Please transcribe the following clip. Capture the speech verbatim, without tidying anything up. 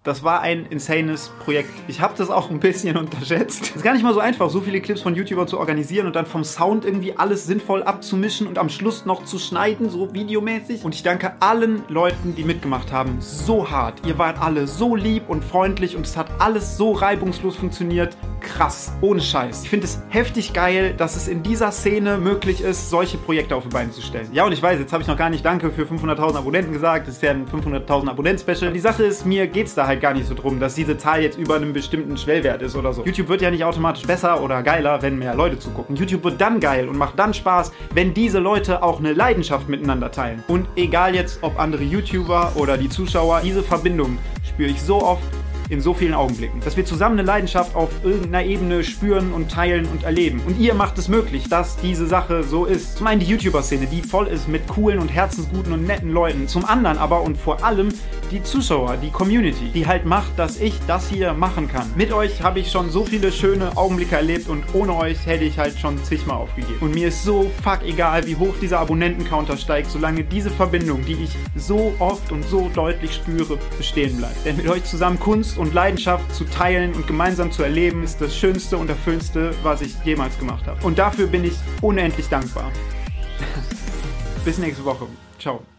Das war ein insanes Projekt. Ich habe das auch ein bisschen unterschätzt. Es ist gar nicht mal so einfach, so viele Clips von YouTubern zu organisieren und dann vom Sound irgendwie alles sinnvoll abzumischen und am Schluss noch zu schneiden, so videomäßig. Und ich danke allen Leuten, die mitgemacht haben, so hart. Ihr wart alle so lieb und freundlich und es hat alles so reibungslos funktioniert. Krass, ohne Scheiß. Ich finde es heftig geil, dass es in dieser Szene möglich ist, solche Projekte auf die Beine zu stellen. Ja, und ich weiß, jetzt habe ich noch gar nicht Danke für fünfhunderttausend Abonnenten gesagt. Das ist ja ein fünfhunderttausend Abonnenten-Special. Die Sache ist, mir geht es da halt gar nicht so drum, dass diese Zahl jetzt über einem bestimmten Schwellwert ist oder so. YouTube wird ja nicht automatisch besser oder geiler, wenn mehr Leute zugucken. YouTube wird dann geil und macht dann Spaß, wenn diese Leute auch eine Leidenschaft miteinander teilen. Und egal jetzt, ob andere YouTuber oder die Zuschauer, diese Verbindung spüre ich so oft in so vielen Augenblicken. Dass wir zusammen eine Leidenschaft auf irgendeiner Ebene spüren und teilen und erleben. Und ihr macht es möglich, dass diese Sache so ist. Zum einen die YouTuber-Szene, die voll ist mit coolen und herzensguten und netten Leuten. Zum anderen aber und vor allem die Zuschauer, die Community, die halt macht, dass ich das hier machen kann. Mit euch habe ich schon so viele schöne Augenblicke erlebt und ohne euch hätte ich halt schon zigmal aufgegeben. Und mir ist so fuck egal, wie hoch dieser Abonnenten-Counter steigt, solange diese Verbindung, die ich so oft und so deutlich spüre, bestehen bleibt. Denn mit euch zusammen Kunst und Leidenschaft zu teilen und gemeinsam zu erleben, ist das Schönste und Erfüllendste, was ich jemals gemacht habe. Und dafür bin ich unendlich dankbar. Bis nächste Woche. Ciao.